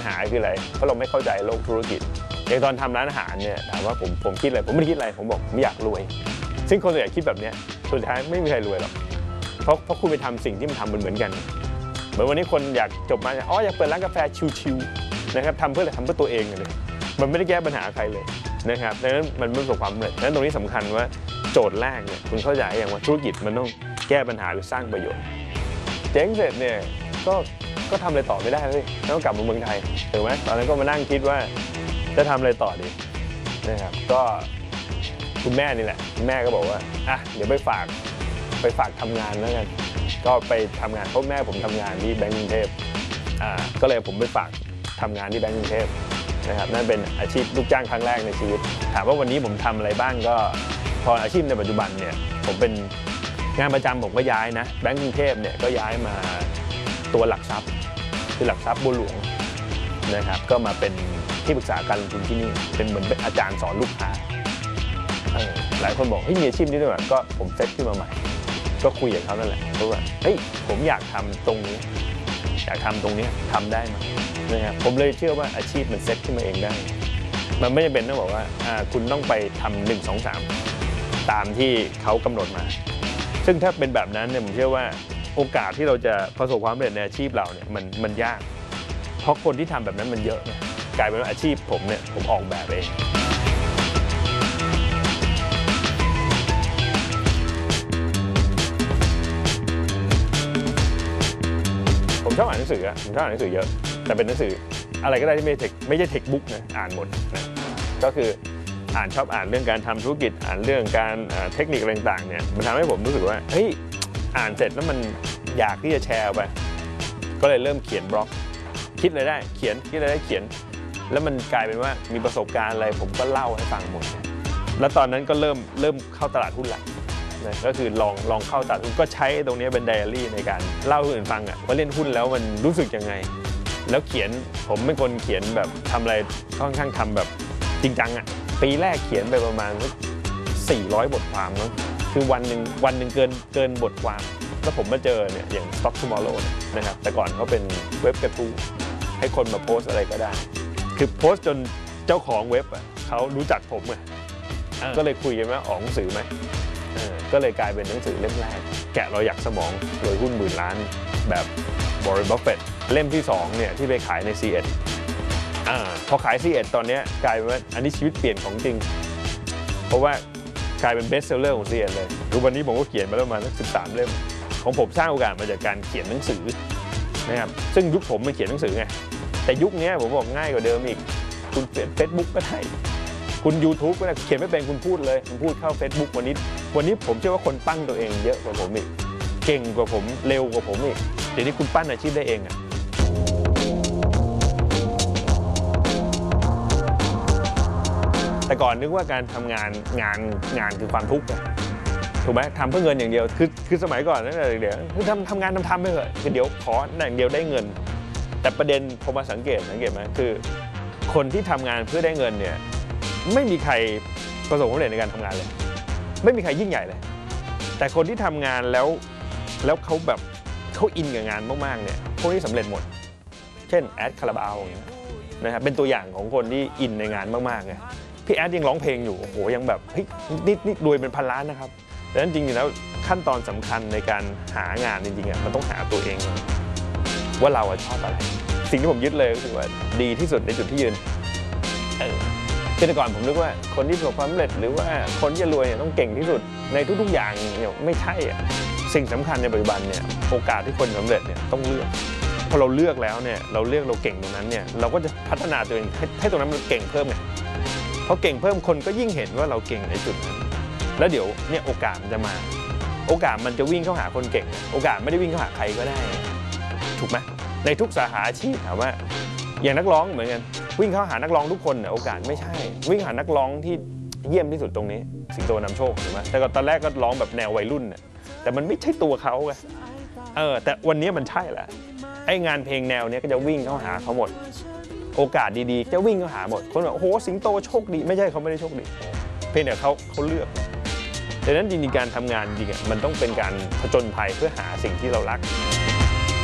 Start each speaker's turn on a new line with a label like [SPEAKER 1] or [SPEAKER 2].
[SPEAKER 1] หาคืออะไรเพราะเราไม่เข้าใจโลกธุรกิจอย่างตอนทำร้านอาหารเนี่ยถามว่าผมคิดอะไรผมไม่ได้คิดอะไรผมบอกผมอยากรวยซึ่งคนส่วนใหญ่คิดแบบนี้สุดท้ายไม่มีใครรวยหรอกเพราะคุณไปทำสิ่งที่มันทำเหมือนกันเหมือนวันนี้คนอยากจบมาอยากเปิดร้านกาแฟชิลๆนะครับทำเพื่ออะไรทำเพื่อตัวเองเลยมันไม่ได้แก้ปัญหาใครเลยนะครับดังนั้นมันไม่ประสบความสำเร็จดังนั้นตรงนี้สำคัญว่าโจทย์แรกเนี่ยคุณเข้าใจอย่างว่าธุรกิจมันต้องแก้ปัญหาหรือสร้างประโยชน์เจ๊งเสร็จเนี่ยก็ทำอะไรต่อไม่ได้เลยต้องกลับมาเมืองไทยถูกไหมตอนนั้นก็มานั่งคิดว่าจะทำอะไรต่อดีนะครับก็คุณแม่นี่แหละแม่ก็บอกว่าเดี๋ยวไปฝากทำงานแล้วกันก็ไปทำงานเพราะแม่ผมทำงานที่แบงก์กรุงเทพก็เลยผมไปฝากทำงานที่แบงก์กรุงเทพนะครับนั่นเป็นอาชีพลูกจ้างครั้งแรกในชีวิตถามว่าวันนี้ผมทำอะไรบ้างก็พออาชีพในปัจจุบันเนี่ยผมเป็นงานประจำผมก็ย้ายนะแบงก์กรุงเทพเนี่ยก็ย้ายมาตัวหลักทรัพย์คือหลักทรัพย์บัวหลวงนะครับก็มาเป็นที่ปรึกษาการลงทุนที่นี่เป็นเหมือนเป็นอาจารย์สอนลูกค้าหลายคนบอกเฮ้ยมีอาชีพนี้ด้วยก็ผมเซตขึ้นมาใหม่ก็คุยกับเขานั่นแหละเพราะว่าเฮ้ยผมอยากทำตรงนี้อยากทำตรงนี้ทำได้ไหมนะครับผมเลยเชื่อว่าอาชีพมันเซตขึ้นมาเองได้มันไม่จำเป็นต้องบอกว่าคุณต้องไปทำ1 2 3ตามที่เขากำหนดมาซึ่งถ้าเป็นแบบนั้นเนี่ยผมเชื่อว่าโอกาสที่เราจะประสบความสำเร็จในอาชีพเราเนี่ยมันยากเพราะคนที่ทำแบบนั้นมันเยอะกลายเป็นว่าอาชีพผมเนี่ยผมออกแบบเองผมชอบอ่านหนังสือผมชอบอ่านหนังสือเยอะแต่เป็นหนังสืออะไรก็ได้ที่ไม่ใช่เทคบุ๊กนะอ่านหมดนะก็คือชอบอ่านเรื่องการทำธุรกิจอ่านเรื่องการเทคนิคอะไรต่างๆเนี่ยมันทำให้ผมรู้สึกว่าเฮ้ยอ่านเสร็จแล้วมันอยากที่จะแชร์ไปก็เลยเริ่มเขียนบล็อกคิดอะไรได้เขียนคิดอะไรได้เขียนแล้วมันกลายเป็นว่ามีประสบการณ์อะไรผมก็เล่าให้ฟังหมดแล้วตอนนั้นก็เริ่มเข้าตลาดหุ้นละก็คือลองเข้าตลาดหุ้นก็ใช้ตรงนี้เป็นไดอารี่ในการเล่าให้คนอื่นฟังว่าเล่นหุ้นแล้วมันรู้สึกยังไงแล้วเขียนผมเป็นคนเขียนแบบทำอะไรค่อนข้างทำแบบจริงจังปีแรกเขียนไปประมาณ400 บทความเนาะคือวันหนึ่งเกินบทความแล้วผมมาเจอเนี่ยอย่าง Stock Tomorrow นะครับแต่ก่อนเขาเป็นเว็บกระทู้ให้คนมาโพสอะไรก็ได้คือโพสจนเจ้าของเว็บเขารู้จักผมก็เลยคุยกันว่าออกหนังสือไหมก็เลยกลายเป็นหนังสือเล่มแรกแกะเราอยากสมองรวยหุ้นหมื่นล้านแบบวอร์เรน บัฟเฟตต์เล่มที่2เนี่ยที่ไปขายใน C1 พอขาย C1 ตอนนี้กลายเป็นว่าอันนี้ชีวิตเปลี่ยนของจริงเพราะว่ากลายเป็นเบสเซลเลอร์ของ C1 เลยทุกวันนี้ผมก็เขียนมาประมาณ13 เล่มของผมสร้างโอกาสมาจากการเขียนหนังสือนะครับซึ่งยุคผมมันเขียนหนังสือไงแต่ยุคนี้ผมบอกง่ายกว่าเดิมอีกคุณเฟซบุ๊กก็ได้คุณ YouTube ก็ได้เขียนไม่เป็นคุณพูดเลยคุณพูดเข้า Facebook วันนี้ผมเชื่อว่าคนปั้นตัวเองเยอะกว่าผมอีกเก่งกว่าผมเร็วกว่าผมอีกเดี๋ยวนี้คุณปั้นอาชีพได้เองแต่ก่อนนึกว่าการทำงานคือความทุกข์ถูกไหมทำเพื่อเงินอย่างเดียวคือสมัยก่อนนั่นแหละเดี๋ยวคือทำงานทำไปเถอะคือเดี๋ยวขออย่างเดียวได้เงินแต่ประเด็นผมมาสังเกตไหมคือคนที่ทำงานเพื่อได้เงินเนี่ยไม่มีใครประสบความสำเร็จในการทำงานเลยไม่มีใครยิ่งใหญ่เลยแต่คนที่ทำงานแล้วเขาอินกับงานมากๆเนี่ยพวกนี้สำเร็จหมดเช่นแอดคาราบาวอย่างเงี้ยนะครับเป็นตัวอย่างของคนที่อินในงานมากๆไงพี่แอดยังร้องเพลงอยู่โอ้โหยังแบบเฮ้ยนี่รวยเป็นพันล้านนะครับดังนั้นจริงๆแล้วขั้นตอนสำคัญในการหางานจริงๆมันต้องหาตัวเองว่าเราชอบอะไรสิ่งที่ผมยึดเลยก็คือว่าดีที่สุดในจุดที่ยืนแต่ก่อนผมนึกว่าคนที่ประสบความสำเร็จหรือว่าคนที่จะรวยเนี่ยต้องเก่งที่สุดในทุกๆอย่างเนี่ยไม่ใช่สิ่งสำคัญในปัจจุบันเนี่ยโอกาสที่คนสำเร็จเนี่ยต้องเลือกพอเราเลือกแล้วเนี่ยเราเก่งตรงนั้นเนี่ยเราก็จะพัฒนาตัวเองให้ตรงนั้นมันเก่งเพิ่มไงเพราะเก่งเพิ่มคนก็ยิ่งเห็นว่าเราเก่งในจุดนั้นแล้วเดี๋ยวเนี่ยโอกาสมันจะมาโอกาสมันจะวิ่งเข้าหาคนเก่งโอกาสไม่ได้วิ่งเข้าหาใครก็ได้ถูกไหมในทุกสาขาอาชีพถามว่าอย่างนักร้องเหมือนกันวิ่งเข้าหานักร้องทุกคนเนี่ยโอกาสไม่ใช่วิ่งหานักร้องที่เยี่ยมที่สุดตรงนี้สิงโตนำโชคถูกไหมแต่ตอนแรกก็ร้องแบบแนววัยรุ่นเนี่ยแต่มันไม่ใช่ตัวเขาไงแต่วันนี้มันใช่แหละไอ้งานเพลงแนวนี้ก็จะวิ่งเข้าหาเขาหมดโอกาสดีๆจะวิ่งเข้าหาหมดคนบอกโอ้โหสิงโตโชคดีไม่ใช่เขาไม่ได้โชคดีเพียงแต่เขาเลือกดังนั้นจริงๆการทำงานจริงมันต้องเป็นการผจญภัยเพื่อหาสิ่งที่เรารัก